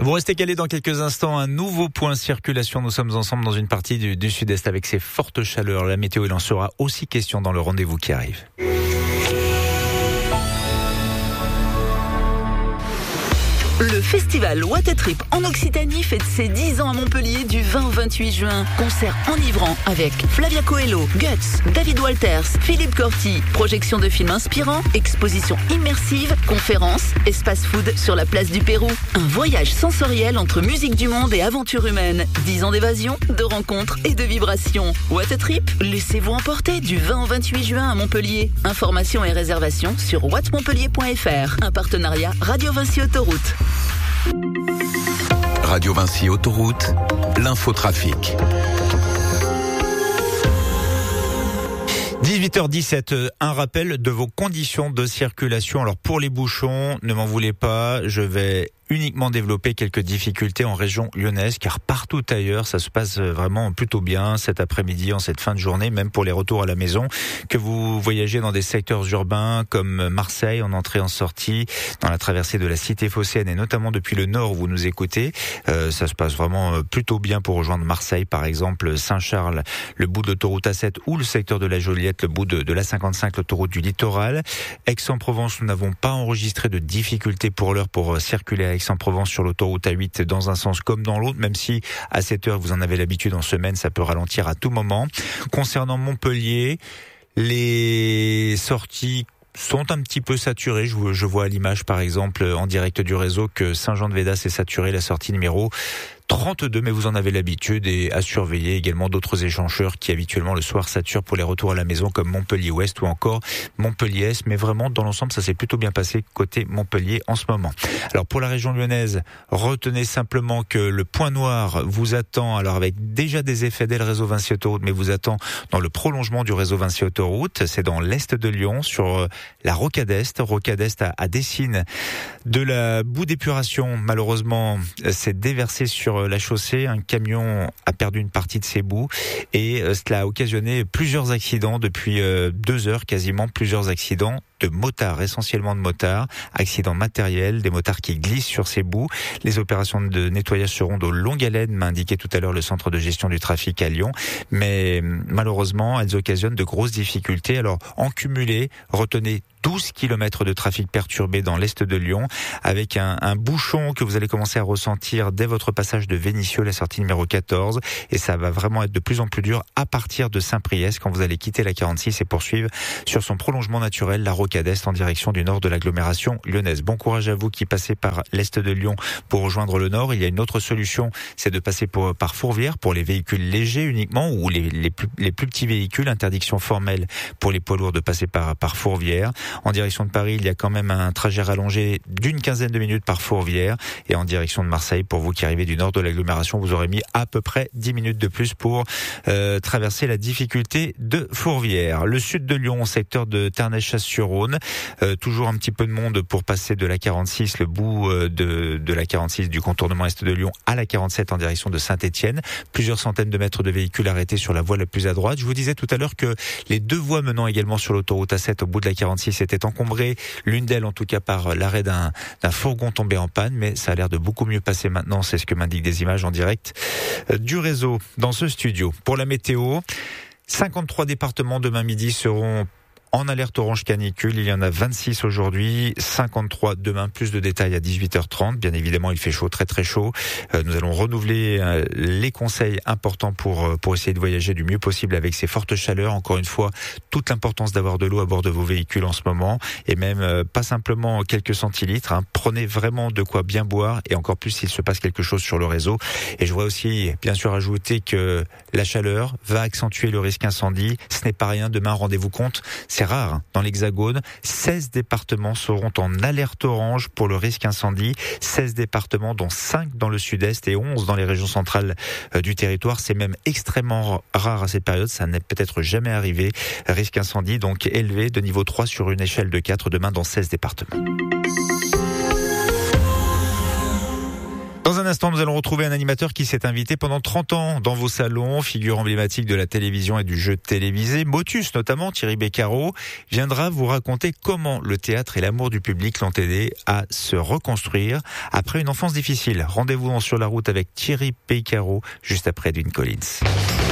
Vous restez calés dans quelques instants. Un nouveau point circulation. Nous sommes ensemble dans une partie du sud-est avec ces fortes chaleurs. La météo, il en sera aussi question dans le rendez-vous qui arrive. Le festival What a Trip en Occitanie fête ses 10 ans à Montpellier du 20 au 28 juin. Concert enivrant avec Flavia Coelho, Guts, David Walters, Philippe Corti, projection de films inspirants, exposition immersive, conférences, espace food sur la place du Pérou. Un voyage sensoriel entre musique du monde et aventure humaine. 10 ans d'évasion, de rencontres et de vibrations. What a Trip, laissez-vous emporter du 20 au 28 juin à Montpellier. Informations et réservations sur whatmontpellier.fr. Un partenariat Radio Vinci Autoroute. Radio Vinci Autoroute, l'infotrafic. 18h17, un rappel de vos conditions de circulation. Alors pour les bouchons, ne m'en voulez pas, je vais uniquement développer quelques difficultés en région lyonnaise, car partout ailleurs, ça se passe vraiment plutôt bien cet après-midi, en cette fin de journée, même pour les retours à la maison. Que vous voyagez dans des secteurs urbains comme Marseille, en entrée en sortie, dans la traversée de la cité phocéenne et notamment depuis le nord où vous nous écoutez, ça se passe vraiment plutôt bien pour rejoindre Marseille, par exemple Saint-Charles, le bout de l'autoroute A7 ou le secteur de la Joliette, le bout de la 55, l'autoroute du littoral. Aix-en-Provence, nous n'avons pas enregistré de difficultés pour l'heure pour circuler à Aix-en-Provence sur l'autoroute A8 dans un sens comme dans l'autre, même si à cette heure vous en avez l'habitude en semaine, ça peut ralentir à tout moment. Concernant Montpellier, les sorties sont un petit peu saturées. Je vois à l'image par exemple en direct du réseau que Saint-Jean-de-Védas est saturé, la sortie numéro 32, mais vous en avez l'habitude, et à surveiller également d'autres échangeurs qui habituellement le soir saturent pour les retours à la maison comme Montpellier-Ouest ou encore Montpellier-Est, mais vraiment dans l'ensemble ça s'est plutôt bien passé côté Montpellier en ce moment. Alors pour la région lyonnaise, retenez simplement que le point noir vous attend, alors avec déjà des effets dès le réseau Vinci Autoroute, mais vous attend dans le prolongement du réseau Vinci Autoroute, c'est dans l'est de Lyon, sur la Rocade Est à Dessines. De la boue d'épuration, malheureusement, s'est déversé sur la chaussée. Un camion a perdu une partie de ses boues et cela a occasionné plusieurs accidents depuis 2 heures, quasiment plusieurs accidents de motards, essentiellement de motards, accidents matériels, des motards qui glissent sur ces boues. Les opérations de nettoyage seront de longue haleine, m'a indiqué tout à l'heure le centre de gestion du trafic à Lyon, mais malheureusement elles occasionnent de grosses difficultés. Alors en cumulé, retenez 12 km de trafic perturbé dans l'est de Lyon, avec un bouchon que vous allez commencer à ressentir dès votre passage de Vénissieux, la sortie numéro 14, et ça va vraiment être de plus en plus dur à partir de Saint-Priest quand vous allez quitter la 46 et poursuivre sur son prolongement naturel, la Rocade Est, en direction du nord de l'agglomération lyonnaise. Bon courage à vous qui passez par l'est de Lyon pour rejoindre le nord. Il y a une autre solution, c'est de passer par Fourvière pour les véhicules légers uniquement, ou les plus petits véhicules, interdiction formelle pour les poids lourds de passer par Fourvière. En direction de Paris, il y a quand même un trajet rallongé d'une quinzaine de minutes par Fourvière. Et en direction de Marseille, pour vous qui arrivez du nord de l'agglomération, vous aurez mis à peu près 10 minutes de plus pour traverser la difficulté de Fourvière. Le sud de Lyon, secteur de Ternay-Chasse-sur-Rhône, toujours un petit peu de monde pour passer de la 46, le bout de la 46 du contournement est de Lyon à la 47 en direction de Saint-Étienne. Plusieurs centaines de mètres de véhicules arrêtés sur la voie la plus à droite. Je vous disais tout à l'heure que les 2 voies menant également sur l'autoroute A7 au bout de la 46 étaient encombrées, l'une d'elles en tout cas par l'arrêt d'un fourgon tombé en panne, mais ça a l'air de beaucoup mieux passer maintenant, c'est ce que m'indiquent des images en direct du réseau dans ce studio. Pour la météo, 53 départements demain midi seront en alerte orange canicule, il y en a 26 aujourd'hui, 53 demain, plus de détails à 18h30. Bien évidemment, il fait chaud, très très chaud. Nous allons renouveler les conseils importants pour essayer de voyager du mieux possible avec ces fortes chaleurs. Encore une fois, toute l'importance d'avoir de l'eau à bord de vos véhicules en ce moment, et même pas simplement quelques centilitres. Prenez vraiment de quoi bien boire, et encore plus s'il se passe quelque chose sur le réseau. Et je voudrais aussi bien sûr ajouter que la chaleur va accentuer le risque incendie. Ce n'est pas rien, demain, rendez-vous compte, c'est rare. Dans l'Hexagone, 16 départements seront en alerte orange pour le risque incendie. 16 départements, dont 5 dans le sud-est et 11 dans les régions centrales du territoire. C'est même extrêmement rare à cette période. Ça n'est peut-être jamais arrivé. Risque incendie donc élevé de niveau 3 sur une échelle de 4 demain dans 16 départements. Dans un instant, nous allons retrouver un animateur qui s'est invité pendant 30 ans dans vos salons, figure emblématique de la télévision et du jeu télévisé. Motus, notamment, Thierry Beccaro, viendra vous raconter comment le théâtre et l'amour du public l'ont aidé à se reconstruire après une enfance difficile. Rendez-vous Sur la route avec Thierry Beccaro, juste après Edwin Collins.